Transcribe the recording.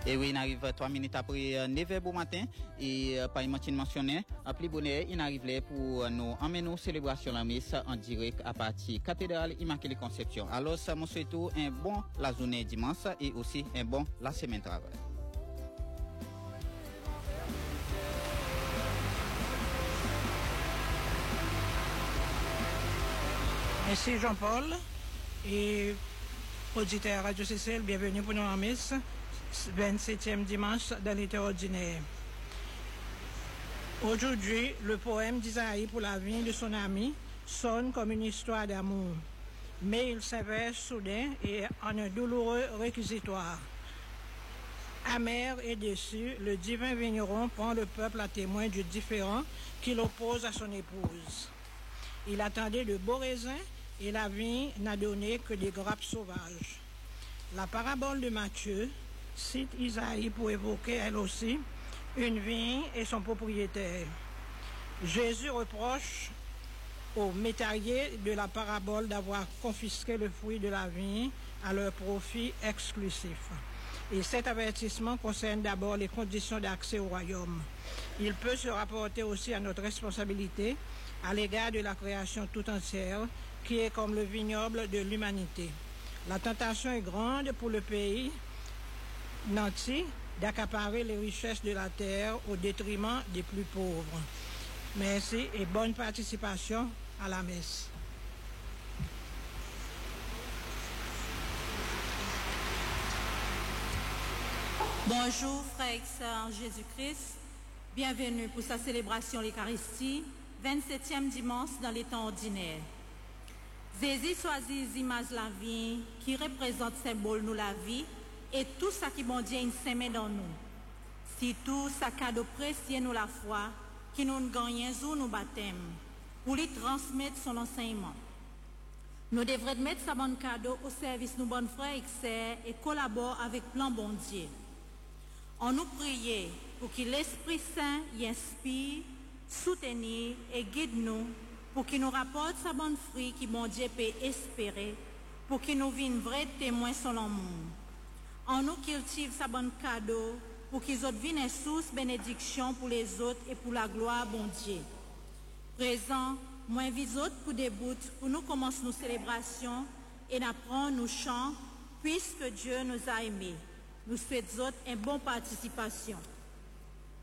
Et oui, il arrive 3 minutes après 9h au matin. Et par Martine mentionné, à plus bonheur, il arrive là pour nous emmener nos célébrations la messe en direct à partir cathédrale Immaculée Conception. Alors, ça me souhaite un bon la journée dimanche et aussi un bon la semaine travail. Merci Jean-Paul et auditeur Radio CCL, bienvenue pour nous en messe, 27e dimanche dans l'été ordinaire. Aujourd'hui, le poème d'Isaïe pour la vie de son ami sonne comme une histoire d'amour, mais il s'avère soudain et en un douloureux réquisitoire. Amer et déçu, le divin vigneron prend le peuple à témoin du différend qu'il oppose à son épouse. Il attendait de beaux raisins et la vigne n'a donné que des grappes sauvages. La parabole de Matthieu cite Isaïe pour évoquer elle aussi une vigne et son propriétaire. Jésus reproche aux métayers de la parabole d'avoir confisqué le fruit de la vigne à leur profit exclusif. Et cet avertissement concerne d'abord les conditions d'accès au royaume. Il peut se rapporter aussi à notre responsabilité à l'égard de la création tout entière, qui est comme le vignoble de l'humanité. La tentation est grande pour le pays nanti d'accaparer les richesses de la terre au détriment des plus pauvres. Merci et bonne participation à la messe. Bonjour frères et sœurs en Jésus-Christ, bienvenue pour sa célébration l'Eucharistie, 27e dimanche dans les temps ordinaires. Jésus choisit l'image de la vie qui représente symbole nous la vie et tout ça qui bon Dieu sème dans nous. Surtout ça cadeau précieux nous la foi qui nous gagnons ou nous baptême pour lui transmettre son enseignement. Nous devrions mettre sa bonne cadeau au service de nos bonnes frères et sœurs et collaborer avec plan bon Dieu. On nous prie pour que l'Esprit Saint y inspire, soutenir et guide nous pour qu'il nous rapporte sa bonne fruit qui bon Dieu peut espérer, pour qu'il nous vienne vrai témoin sur l'amour. On nous cultive sa bonne cadeau pour qu'ils autres viennent une source bénédiction pour les autres et pour la gloire bon Dieu. Présent, moi invite autres pour des bouts pour nous commencer nos célébrations et n'apprendre nos chants puisque Dieu nous a aimés. Nous souhaitons une bonne participation.